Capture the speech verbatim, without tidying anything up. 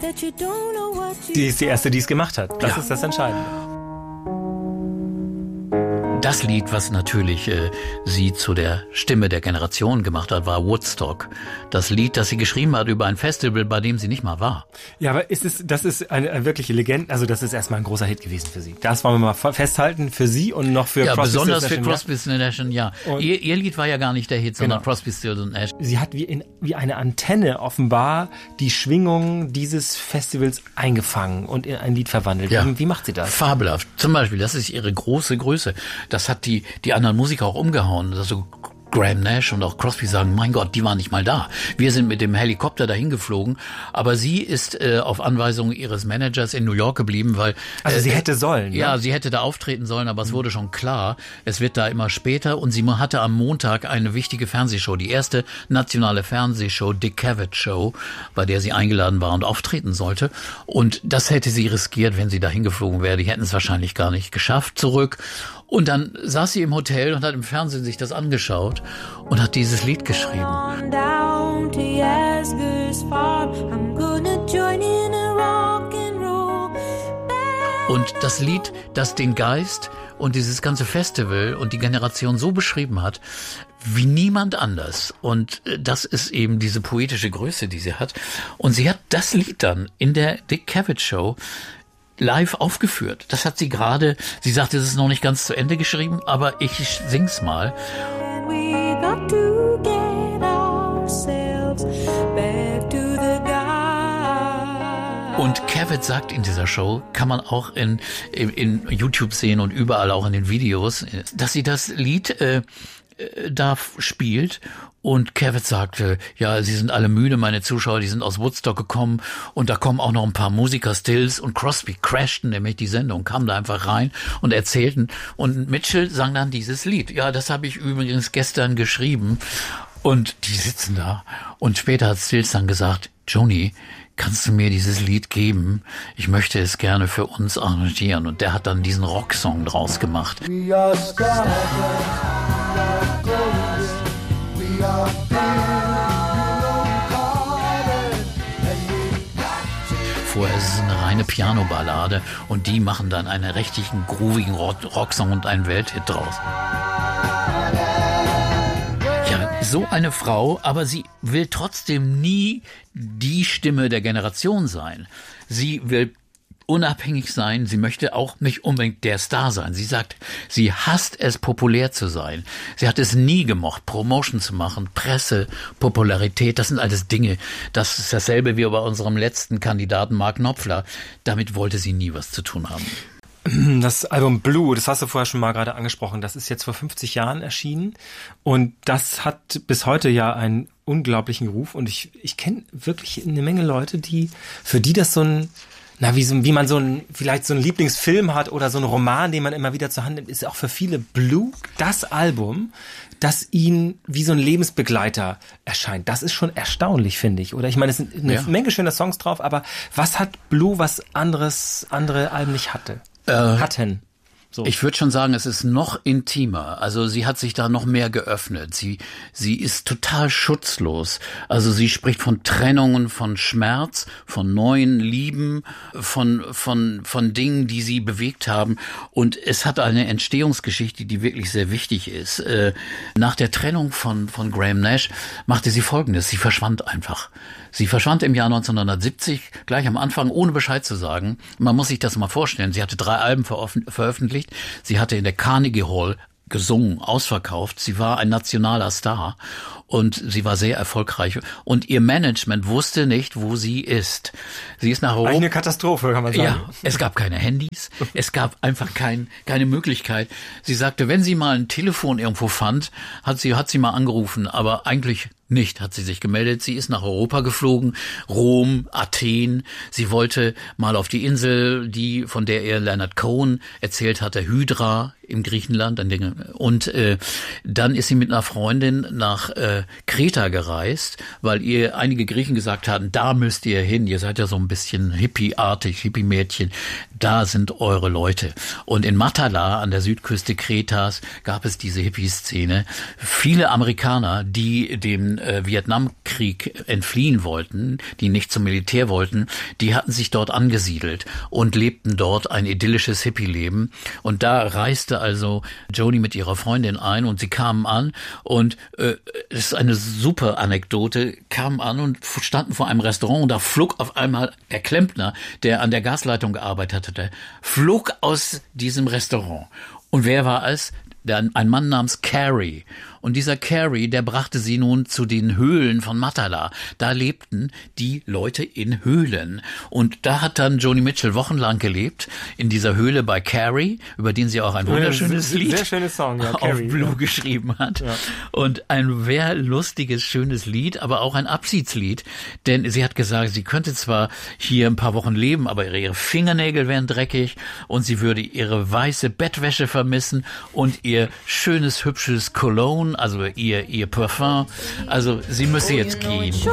Die ist die erste, die es gemacht hat. Das ja. ist das Entscheidende. Das Lied, was natürlich äh, sie zu der Stimme der Generation gemacht hat, war Woodstock. Das Lied, das sie geschrieben hat über ein Festival, bei dem sie nicht mal war. Ja, aber ist es, das ist eine, eine wirkliche Legende, also das ist erstmal ein großer Hit gewesen für sie. Das wollen wir mal festhalten, für sie und noch für ja, Crosby, besonders Stills, für Crosby, Stills Nash, ja. Ihr, ihr Lied war ja gar nicht der Hit, sondern genau. Crosby, Stills und Nash. Sie hat wie, in, wie eine Antenne offenbar die Schwingung dieses Festivals eingefangen und in ein Lied verwandelt. Ja. Wie, wie macht sie das? Fabelhaft. Zum Beispiel, das ist ihre große Größe. Das hat die, die anderen Musiker auch umgehauen. Also Graham Nash und auch Crosby sagen, mein Gott, die waren nicht mal da. Wir sind mit dem Helikopter dahin geflogen, aber sie ist äh, auf Anweisung ihres Managers in New York geblieben, weil... Also äh, sie hätte sollen. Ja, ne? sie hätte da auftreten sollen, aber es wurde schon klar, es wird da immer später und sie hatte am Montag eine wichtige Fernsehshow, die erste nationale Fernsehshow, Dick Cavett Show, bei der sie eingeladen war und auftreten sollte. Und das hätte sie riskiert, wenn sie dahin geflogen wäre. Die hätten es wahrscheinlich gar nicht geschafft zurück. Und dann saß sie im Hotel und hat im Fernsehen sich das angeschaut und hat dieses Lied geschrieben. Und das Lied, das den Geist und dieses ganze Festival und die Generation so beschrieben hat, wie niemand anders. Und das ist eben diese poetische Größe, die sie hat. Und sie hat das Lied dann in der Dick Cavett Show live aufgeführt. Das hat sie gerade, sie sagte, es ist noch nicht ganz zu Ende geschrieben, aber ich sing's mal. Und Cavett sagt in dieser Show, kann man auch in, in, in YouTube sehen und überall auch in den Videos, dass sie das Lied äh, da spielt. Und Cavett sagte, ja, sie sind alle müde, meine Zuschauer, die sind aus Woodstock gekommen und da kommen auch noch ein paar Musiker, Stills und Crosby crashten nämlich die Sendung, kamen da einfach rein und erzählten. Und Mitchell sang dann dieses Lied. Ja, das habe ich übrigens gestern geschrieben. Und die sitzen da. Und später hat Stills dann gesagt, Joni, kannst du mir dieses Lied geben? Ich möchte es gerne für uns arrangieren. Und der hat dann diesen Rocksong draus gemacht. Vorher ist es eine reine Piano-Ballade und die machen dann einen richtigen, groovigen Rocksong und einen Welthit draus. Ja, so eine Frau, aber sie will trotzdem nie die Stimme der Generation sein. Sie will unabhängig sein, sie möchte auch nicht unbedingt der Star sein. Sie sagt, sie hasst es, populär zu sein. Sie hat es nie gemocht, Promotion zu machen, Presse, Popularität, das sind alles Dinge. Das ist dasselbe wie bei unserem letzten Kandidaten Mark Knopfler. Damit wollte sie nie was zu tun haben. Das Album Blue, das hast du vorher schon mal gerade angesprochen, das ist jetzt vor fünfzig Jahren erschienen und das hat bis heute ja einen unglaublichen Ruf und ich, ich kenne wirklich eine Menge Leute, die, für die das so ein Na, wie, so, wie man so ein, vielleicht so einen Lieblingsfilm hat oder so einen Roman, den man immer wieder zur Hand nimmt, ist auch für viele Blue das Album, das ihnen wie so ein Lebensbegleiter erscheint. Das ist schon erstaunlich, finde ich. Oder ich meine, es sind eine ja. Menge schöner Songs drauf, aber was hat Blue, was anderes, andere Alben nicht hatte? Äh, hatten. So. Ich würde schon sagen, es ist noch intimer. Also sie hat sich da noch mehr geöffnet. Sie, sie ist total schutzlos. Also sie spricht von Trennungen, von Schmerz, von neuen Lieben, von, von, von Dingen, die sie bewegt haben. Und es hat eine Entstehungsgeschichte, die wirklich sehr wichtig ist. Äh, nach der Trennung von, von Graham Nash machte sie Folgendes. Sie verschwand einfach. Sie verschwand im Jahr neunzehnhundertsiebzig, gleich am Anfang, ohne Bescheid zu sagen. Man muss sich das mal vorstellen. Sie hatte drei Alben veröffentlicht. Sie hatte in der Carnegie Hall gesungen, ausverkauft. Sie war ein nationaler Star und sie war sehr erfolgreich. Und ihr Management wusste nicht, wo sie ist. Sie ist nach Europa. Eine Katastrophe, kann man sagen. Ja, es gab keine Handys. Es gab einfach kein, keine Möglichkeit. Sie sagte, wenn sie mal ein Telefon irgendwo fand, hat sie, hat sie mal angerufen, aber eigentlich nicht, hat sie sich gemeldet. Sie ist nach Europa geflogen, Rom, Athen. Sie wollte mal auf die Insel, die von der ihr Leonard Cohen erzählt hatte, Hydra im Griechenland. Und äh, dann ist sie mit einer Freundin nach äh, Kreta gereist, weil ihr einige Griechen gesagt hatten, da müsst ihr hin. Ihr seid ja so ein bisschen hippie-artig, Hippie-Mädchen. Da sind eure Leute. Und in Matala an der Südküste Kretas gab es diese Hippie-Szene. Viele Amerikaner, die dem den äh, Vietnamkrieg entfliehen wollten, die nicht zum Militär wollten, die hatten sich dort angesiedelt und lebten dort ein idyllisches Hippie-Leben. Und da reiste also Joni mit ihrer Freundin ein und sie kamen an und äh, das ist eine super Anekdote, kamen an und standen vor einem Restaurant und da flog auf einmal der Klempner, der an der Gasleitung gearbeitet hatte, flog aus diesem Restaurant. Und wer war es? Ein Mann namens Carey. Und dieser Carey, der brachte sie nun zu den Höhlen von Matala. Da lebten die Leute in Höhlen. Und da hat dann Joni Mitchell wochenlang gelebt, in dieser Höhle bei Carey, über den sie auch ein wunderschönes sehr, Lied sehr schönes Song, ja, auf Carey, Blue ja. geschrieben hat. Ja. Und ein sehr lustiges, schönes Lied, aber auch ein Abschiedslied. Denn sie hat gesagt, sie könnte zwar hier ein paar Wochen leben, aber ihre Fingernägel wären dreckig und sie würde ihre weiße Bettwäsche vermissen und ihr schönes, hübsches Cologne, also ihr, ihr Parfum. Also sie müsse jetzt gehen.